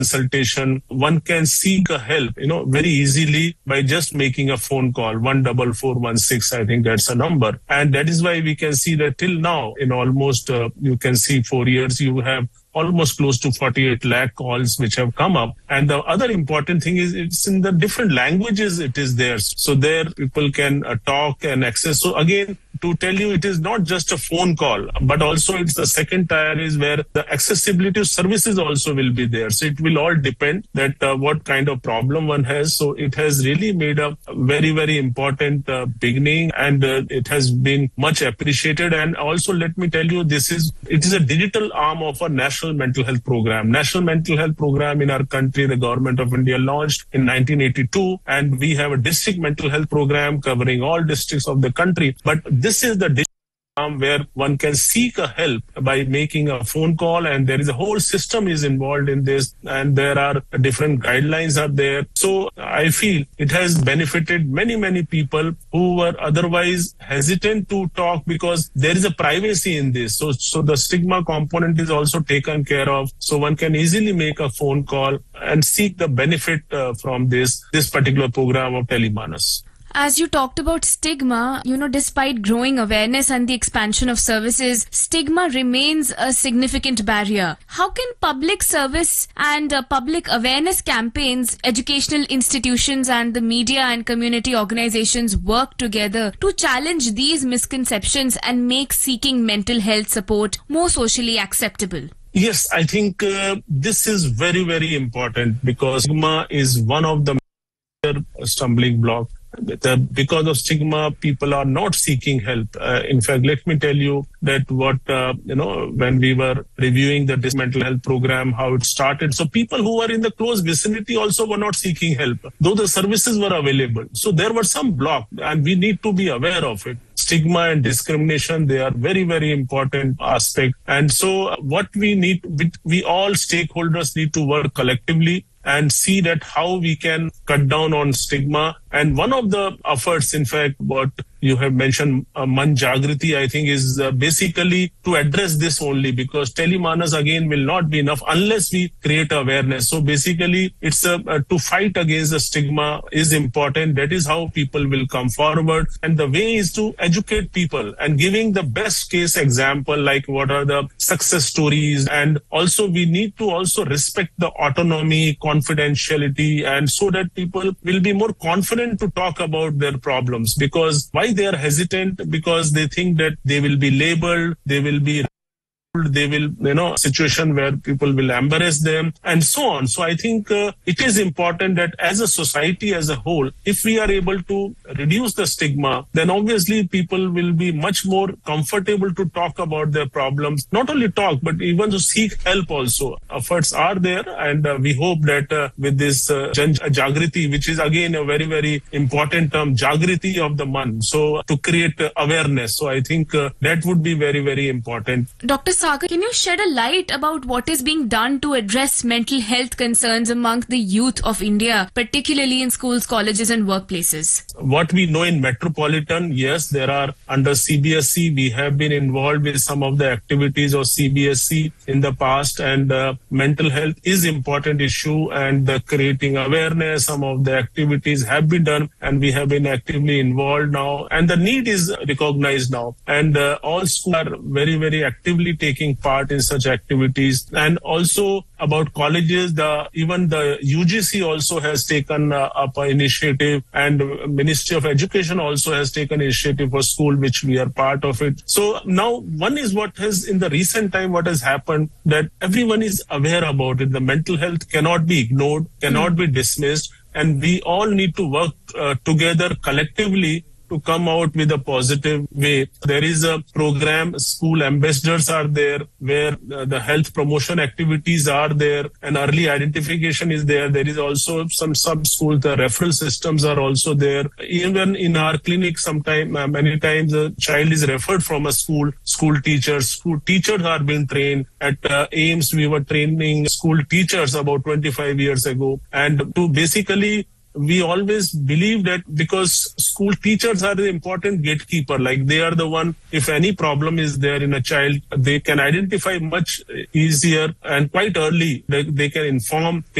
consultation. One can seek a help, very easily by just making a phone call, 14416. I think that's a number. And that is why we can see that till now, in almost, you can see 4 years, you have almost close to 48 lakh calls which have come up. And the other important thing is it's in the different languages it is there. So there people can talk and access. So again, to tell you, it is not just a phone call, but also it's the second tier is where the accessibility of services also will be there. So it will all depend that what kind of problem one has. So it has really made a very, very important beginning, and it has been much appreciated. And also, let me tell you, it is a digital arm of a national mental health program. National mental health program in our country, the government of India launched in 1982, and we have a district mental health program covering all districts of the country. But this is the digital arm where one can seek a help by making a phone call, and there is a whole system is involved in this, and there are different guidelines are there. So I feel it has benefited many, many people who were otherwise hesitant to talk because there is a privacy in this. So the stigma component is also taken care of. So one can easily make a phone call and seek the benefit from this particular program of Telemanas. As you talked about stigma, despite growing awareness and the expansion of services, stigma remains a significant barrier. How can public service and public awareness campaigns, educational institutions and the media and community organizations work together to challenge these misconceptions and make seeking mental health support more socially acceptable? Yes, I think this is very, very important because stigma is one of the major stumbling blocks. Because of stigma, people are not seeking help. In fact, let me tell you that when we were reviewing the mental health program, how it started. So people who were in the close vicinity also were not seeking help, though the services were available. So there were some block, and we need to be aware of it. Stigma and discrimination, they are very, very important aspect. And so what we all stakeholders need to work collectively and see that how we can cut down on stigma. And one of the efforts, in fact, what you have mentioned, Man Jagriti, I think is basically to address this only, because Telemanas again will not be enough unless we create awareness. So basically it's to fight against the stigma is important. That is how people will come forward. And the way is to educate people and giving the best case example, like what are the success stories. And also we need to also respect the autonomy, confidentiality, and so that people will be more confident to talk about their problems. Because why they are hesitant? Because they think that they will be labeled, they will situation where people will embarrass them and so on. So I think it is important that as a society as a whole, if we are able to reduce the stigma, then obviously people will be much more comfortable to talk about their problems. Not only talk, but even to seek help also. Efforts are there, and we hope that with this Jan Jagriti, which is again a very, very important term, Jagriti of the month, so to create awareness. So I think that would be very, very important. Dr. Sagar, can you shed a light about what is being done to address mental health concerns among the youth of India, particularly in schools, colleges and workplaces? What we know in Metropolitan, yes, there are under CBSE, we have been involved with some of the activities of CBSE in the past, and mental health is important issue, and creating awareness, some of the activities have been done and we have been actively involved now, and the need is recognized now, and all schools are very, very actively taking part in such activities. And also about colleges, even the UGC also has taken up an initiative, and Ministry of Education also has taken initiative for school, which we are part of it. So now one is what has in the recent time what has happened, that everyone is aware about it. The mental health cannot be ignored, cannot be dismissed, and we all need to work together collectively to come out with a positive way. There is a program, school ambassadors are there, where the health promotion activities are there and early identification is there. There is also some sub-schools, the referral systems are also there. Even in our clinic, many times a child is referred from a school teachers are being trained. At AIMS, we were training school teachers about 25 years ago, and to basically we always believe that because school teachers are the important gatekeeper, like they are the one, if any problem is there in a child, they can identify much easier and quite early. They can inform